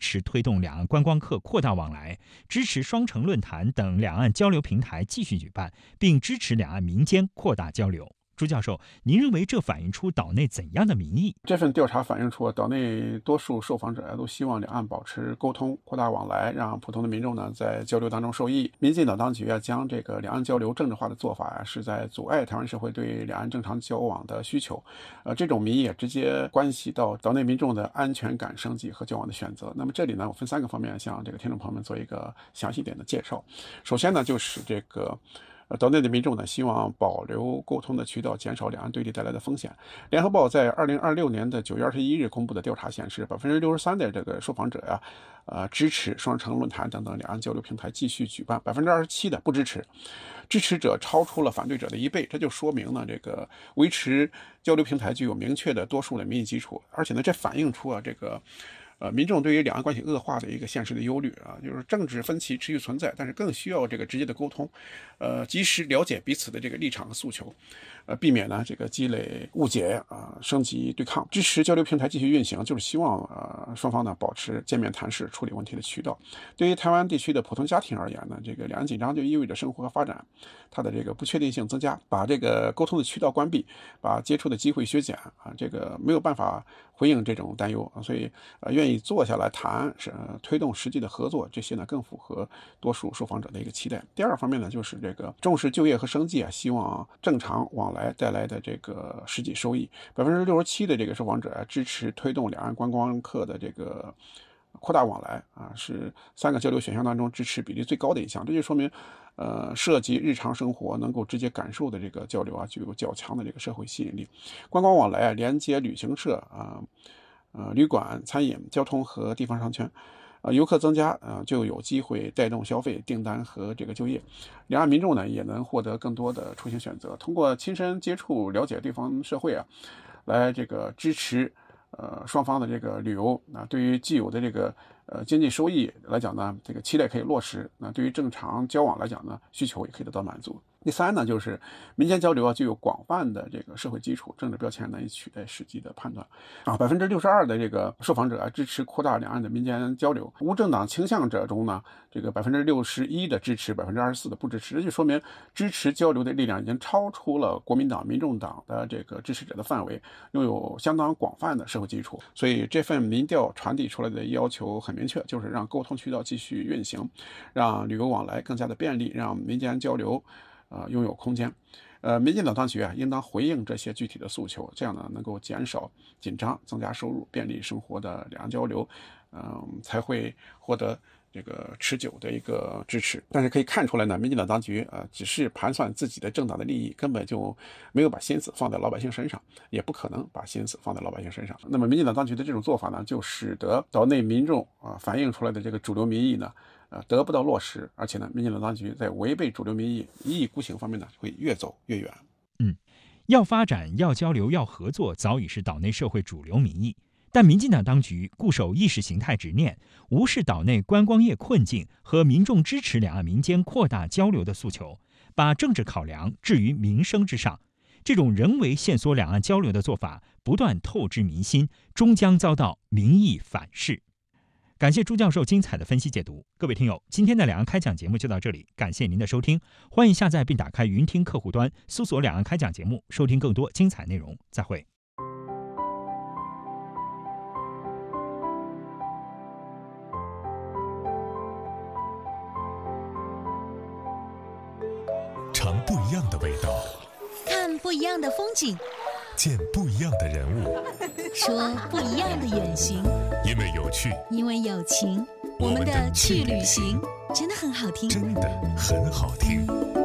持推动两岸观光客扩大往来，支持双城论坛等两岸交流平台继续举办，并支持两岸民间扩大交流。朱教授，您认为这反映出岛内怎样的民意？ 这份调查反映出岛内多数受访者都希望两岸保持沟通，扩大往来，让普通的民众呢在交流当中受益。民进党当局将这个两岸交流政治化的做法是在阻碍台湾社会对两岸正常交往的需求。这种民意也直接关系到岛内民众的安全感升级和交往的选择。那么这里呢，我分3个方面向这个听众朋友们做一个详细点的介绍。首先呢，就是这个岛内的民众呢，希望保留沟通的渠道，减少两岸对立带来的风险。联合报在2026年的9月21日公布的调查显示，63%的这个受访者支持双城论坛等等两岸交流平台继续举办，27%的不支持。支持者超出了反对者的1倍，这就说明呢，这个维持交流平台具有明确的多数的民意基础，而且呢，这反映出这个民众对于两岸关系恶化的一个现实的忧虑就是政治分歧持续存在，但是更需要这个直接的沟通，及时了解彼此的这个立场和诉求，避免呢这个积累误解升级对抗。支持交流平台继续运行，就是希望双方呢保持见面谈事处理问题的渠道。对于台湾地区的普通家庭而言呢，这个两岸紧张就意味着生活和发展它的这个不确定性增加，把这个沟通的渠道关闭，把接触的机会削减这个没有办法回应这种担忧所以愿意坐下来谈推动实际的合作，这些呢更符合多数受访者的一个期待。第二方面呢，就是这个重视就业和生计希望正常往来带来的这个实际收益。67%的这个受访者支持推动两岸观光客的这个扩大往来是3个交流选项当中支持比例最高的一项。这就说明涉及日常生活能够直接感受的这个交流具有较强的这个社会吸引力。观光往来连接旅行社旅馆、餐饮、交通和地方商圈，游客增加就有机会带动消费、订单和这个就业。两岸民众呢也能获得更多的出行选择，通过亲身接触了解对方社会来这个支持双方的这个旅游对于既有的这个经济收益来讲呢，这个期待可以落实。对于正常交往来讲呢，需求也可以得到满足。第3呢，就是民间交流具有广泛的这个社会基础，政治标签难以取代实际的判断62%的这个受访者支持扩大两岸的民间交流。无政党倾向者中呢，这个61%的支持，24%的不支持，这就说明支持交流的力量已经超出了国民党、民众党的这个支持者的范围，拥有相当广泛的社会基础。所以这份民调传递出来的要求很明确，就是让沟通渠道继续运行，让旅游往来更加的便利，让民间交流拥有空间。民进党当局应当回应这些具体的诉求，这样呢能够减少紧张，增加收入，便利生活的两岸交流，才会获得这个持久的一个支持。但是可以看出来呢，民进党当局只是盘算自己的政党的利益，根本就没有把心思放在老百姓身上，也不可能把心思放在老百姓身上。那么民进党当局的这种做法呢，就使得岛内民众反映出来的这个主流民意呢得不到落实，而且呢，民进党当局在违背主流民意、一意孤行方面呢，会越走越远。 要发展、要交流、要合作，早已是岛内社会主流民意。但民进党当局固守意识形态执念，无视岛内观光业困境和民众支持两岸民间扩大交流的诉求，把政治考量置于民生之上。这种人为限缩两岸交流的做法，不断透支民心，终将遭到民意反噬。感谢朱教授精彩的分析解读。各位听友，今天的两岸开讲节目就到这里，感谢您的收听。欢迎下载并打开云听客户端，搜索两岸开讲节目，收听更多精彩内容。再会。 尝不一样的味道， 看不一样的风景， 见不一样的人物， 说不一样的远行。 因为有趣， 因为有情，我们的去旅行真的很好听， 真的很好听。